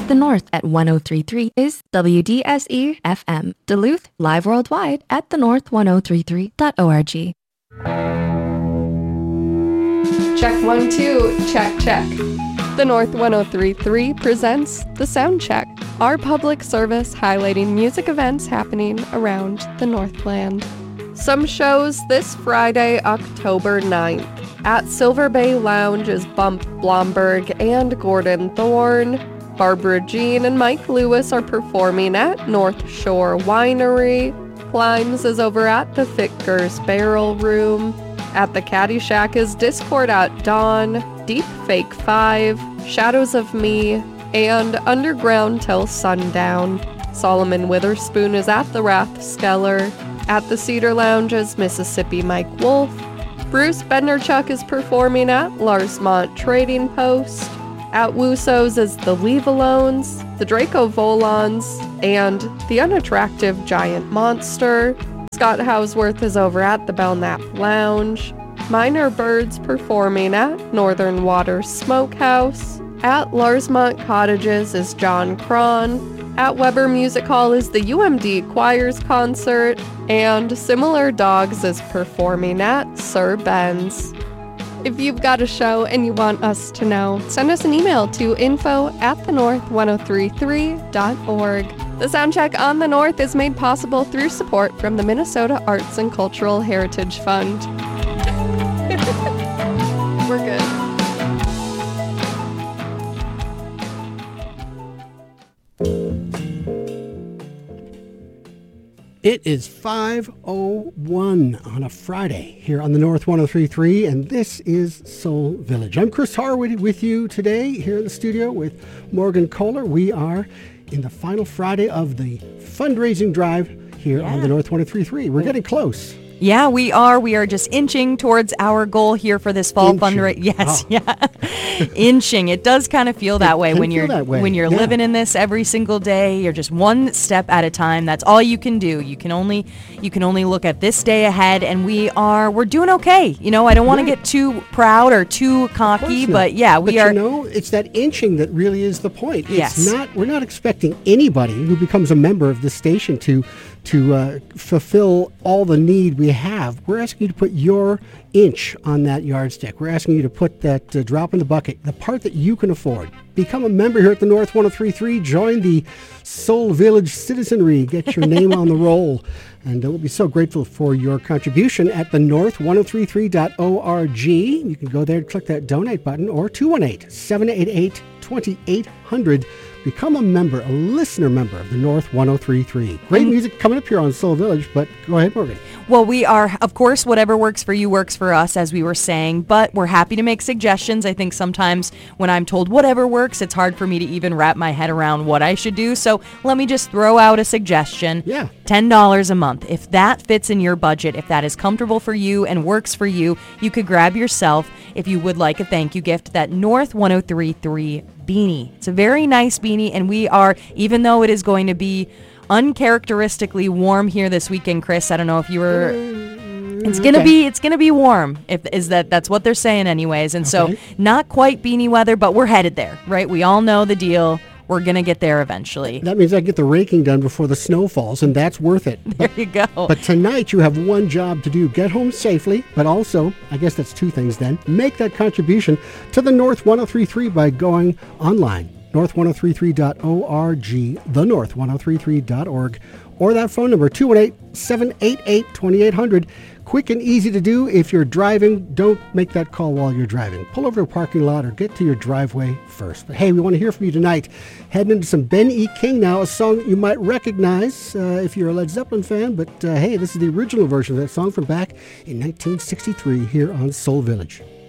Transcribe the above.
the North at 103.3 is WDSE FM. Duluth, live worldwide at thenorth1033.org. Check 1, 2, check. The North 103.3 presents The Sound Check, our public service highlighting music events happening around the Northland. Some shows this Friday, October 9th. At Silver Bay Lounge is Bump Blomberg and Gordon Thorne. Barbara Jean and Mike Lewis are performing at North Shore Winery. Climbs is over at the Fickers Barrel Room. At the Caddyshack is Discord at Dawn, Deep Fake 5, Shadows of Me, and Underground Till Sundown. Solomon Witherspoon is at the Rathskeller. At the Cedar Lounge is Mississippi Mike Wolf. Bruce Benderchuk is performing at Larsemont Trading Post. At Wuso's is the Leave Alones, the Draco Volons, and the Unattractive Giant Monster. Scott Houseworth is over at the Belknap Lounge. Minor Birds performing at Northern Waters Smokehouse. At Larsemont Cottages is John Cron. At Weber Music Hall is the UMD Choirs concert. And Similar Dogs is performing at Sir Ben's. If you've got a show and you want us to know, send us an email to info@thenorth1033.org. The Soundcheck on the North is made possible through support from the Minnesota Arts and Cultural Heritage Fund. We're good. It is 5:01 on a Friday here on the North 103.3, and this is Soul Village. I'm Chris Harwood with you today here in the studio with Morgan Kohler. We are in the final Friday of the fundraising drive here on the North 103.3. We're getting close. Yeah, we are. We are just inching towards our goal here for this fall fundraiser. Yes, inching. It does kind of feel that way when you're living in this every single day. You're just one step at a time. That's all you can do. You can only look at this day ahead, and we're doing okay. You know, I don't want to get too proud or too cocky, but we are. You know, it's that inching that really is the point. Yes. We're not expecting anybody who becomes a member of the station to fulfill all the need we have. We're asking you to put your inch on that yardstick. We're asking you to put that drop in the bucket, the part that you can afford. Become a member here at the North 103.3. Join the Soul Village citizenry. Get your name on the roll. And we'll be so grateful for your contribution at the north1033.org. You can go there and click that donate button, or 218-788-2800. Become a member, a listener member of the North 103.3. Great music coming up here on Soul Village, but go ahead, Morgan. Well, we are, of course, whatever works for you works for us, as we were saying, but we're happy to make suggestions. I think sometimes when I'm told whatever works, it's hard for me to even wrap my head around what I should do. So let me just throw out a suggestion. Yeah. $10 a month. If that fits in your budget, if that is comfortable for you and works for you, you could grab yourself, if you would like a thank you gift, that North 103.3 beanie. It's a very nice beanie, and we are, even though it is going to be uncharacteristically warm here this weekend, Chris, I don't know if you were... It's gonna be warm. That's what they're saying anyways. And so not quite beanie weather, but we're headed there, right? We all know the deal. We're going to get there eventually. That means I get the raking done before the snow falls, and that's worth it. There you go. But tonight you have one job to do. Get home safely, but also, I guess that's two things then, make that contribution to the North 103.3 by going online, north1033.org, thenorth1033.org, or that phone number, 218-788-2800. Quick and easy to do. If you're driving, don't make that call while you're driving. Pull over to a parking lot or get to your driveway first. But hey, we want to hear from you tonight. Heading into some Ben E. King now, a song that you might recognize if you're a Led Zeppelin fan. But hey, this is the original version of that song from back in 1963 here on Soul Village.